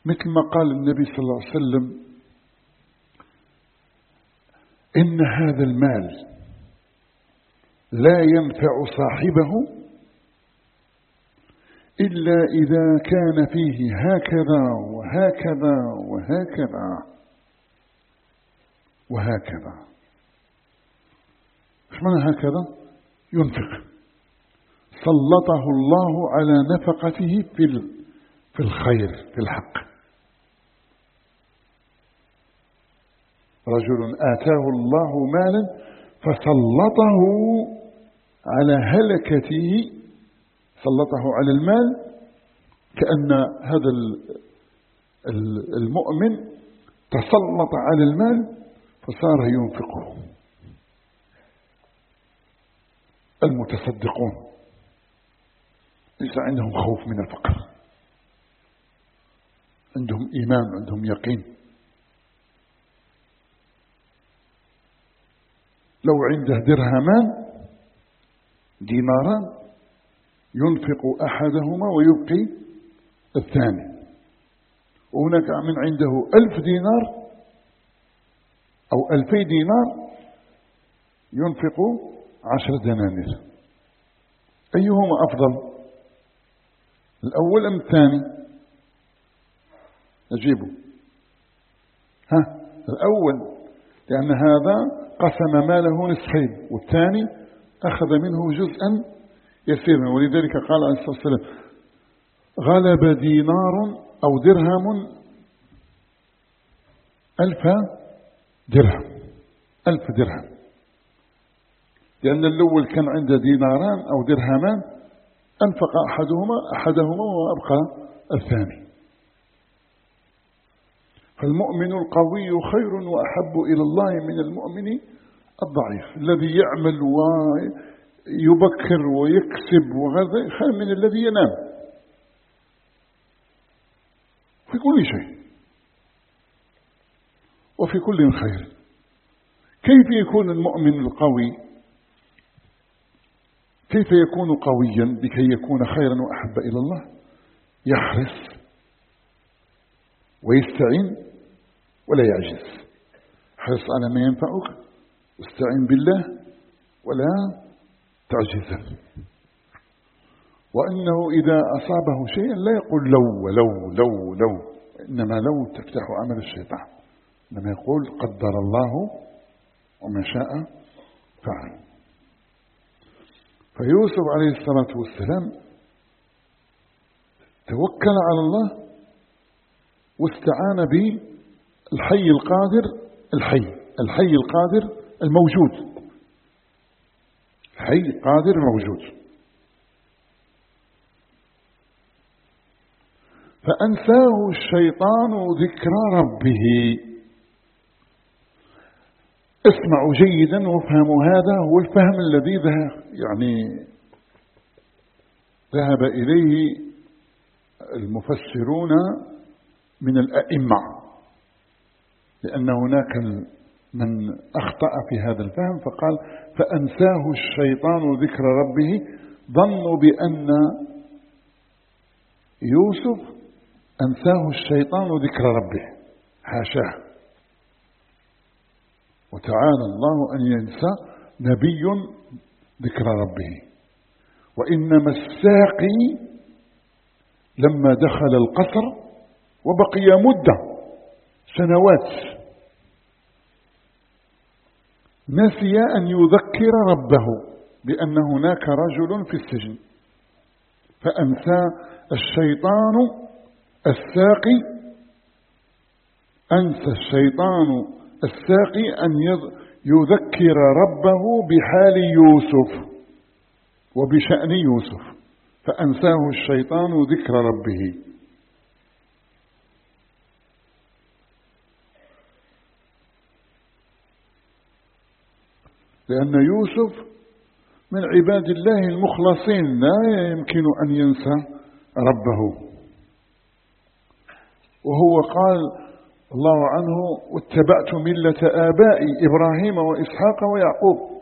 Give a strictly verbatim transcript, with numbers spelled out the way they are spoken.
مثل ما قال النبي صلى الله عليه وسلم: إن هذا المال لا ينفع صاحبه إلا إذا كان فيه هكذا وهكذا وهكذا وهكذا. إيش معنى هكذا؟ ينفق، سلطه الله على نفقته في في الخير، في الحق. رجل آتاه الله مالا فسلطه على هلكته، سلطه على المال، كأن هذا المؤمن تسلط على المال فصار ينفقه. المتصدقون ليس عندهم خوف من الفقر، عندهم إيمان، عندهم يقين. لو عنده درهمان ديناران ينفق أحدهما ويبقي الثاني، وهناك من عنده ألف دينار أو ألفي دينار ينفق عشر دنانير. أيهما أفضل، الأول أم الثاني؟ أجيبوا. ها، الأول، لأن هذا قسم ماله نصفين والثاني أخذ منه جزءا يسيرا. ولذلك قال عليه الصلاة والسلام: غلب دينار أو درهم ألف درهم، ألف درهم، لأن الأول كان عنده ديناران أو درهمان أنفق أحدهما أحدهما وأبقى الثاني. فالمؤمن القوي خير وأحب إلى الله من المؤمن الضعيف، الذي يعمل ويبكر ويكسب وغذا خير من الذي ينام في كل شيء وفي كل خير. كيف يكون المؤمن القوي؟ كيف يكون قويا لكي يكون خيرا وأحب إلى الله؟ يحرص ويستعين ولا يعجز. حرص على ما ينفعك، واستعين بالله ولا تعجز. وأنه إذا أصابه شيء لا يقول لو ولو لو لو، إنما لو تفتح عمل الشيطان، إنما يقول قدر الله وما شاء فعل. فيوسف عليه الصلاة والسلام توكل على الله واستعان بالحي القادر، الحي الحي القادر الموجود، الحي قادر موجود. فأنساه الشيطان ذكر ربه. اسمعوا جيدا وافهموا، هذا هو الفهم الذي ذهب يعني ذهب إليه المفسرون من الأئمة، لأن هناك من أخطأ في هذا الفهم فقال: فأنساه الشيطان ذكر ربه، ظنوا بأن يوسف أنساه الشيطان ذكر ربه، حاشاه، وتعالى الله أن ينسى نبي ذكر ربه. وإنما الساقي لما دخل القصر وبقي مدة سنوات نسي أن يذكر ربه بأن هناك رجل في السجن، فأنسى الشيطان الساقي، أنسى الشيطان الساقي أن يذكر ربه بحال يوسف وبشأن يوسف، فأنساه الشيطان ذكر ربه. لأن يوسف من عباد الله المخلصين، لا يمكن أن ينسى ربه. وهو قال الله عنه: واتبعت ملة آبائي إبراهيم وإسحاق ويعقوب.